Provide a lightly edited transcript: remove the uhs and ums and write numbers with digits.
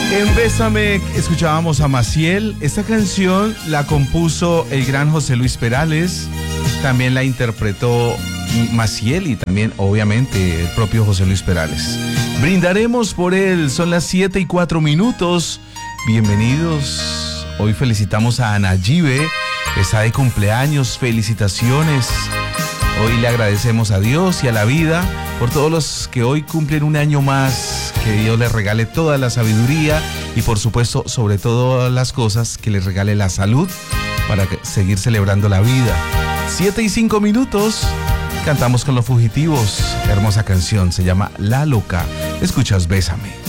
En Bésame escuchábamos a Maciel. Esta canción la compuso el gran José Luis Perales. También la interpretó Maciel y también, obviamente, el propio José Luis Perales. Brindaremos por él. Son las 7:04. Bienvenidos. Hoy felicitamos a Anayibe. Está de cumpleaños. Felicitaciones. Hoy le agradecemos a Dios y a la vida por todos los que hoy cumplen un año más. Que Dios les regale toda la sabiduría y, por supuesto, sobre todas las cosas, que les regale la salud para seguir celebrando la vida. 7:05. Cantamos con Los Fugitivos. Hermosa canción, se llama La Loca. Escuchas Bésame.